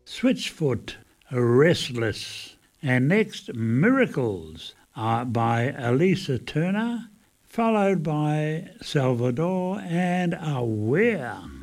Switchfoot, Restless. And next, Miracles by Elisa Turner, followed by Salvador and Aware.